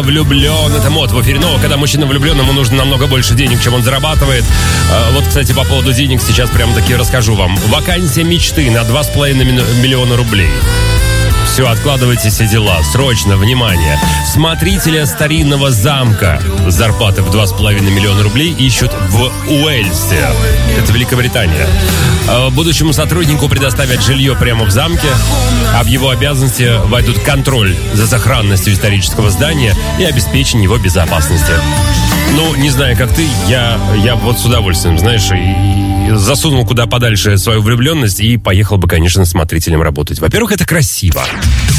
влюблен. Это мод в эфире. Но когда мужчина влюблен, ему нужно намного больше денег, чем он зарабатывает. Вот, кстати, по поводу денег сейчас прямо таки расскажу вам. Вакансия мечты на 2,5 миллиона рублей. Все, откладывайте все дела. Срочно, внимание. Смотрителя старинного замка. Зарплаты в 2,5 миллиона рублей ищут в Уэльсе. Это Великобритания. Будущему сотруднику предоставят жилье прямо в замке, а в его обязанности войдут контроль за сохранностью исторического здания и обеспечение его безопасности. Ну, не знаю, как ты, я вот с удовольствием, знаешь, и засунул куда подальше свою влюбленность и поехал бы, конечно, смотрителем работать. Во-первых, это красиво.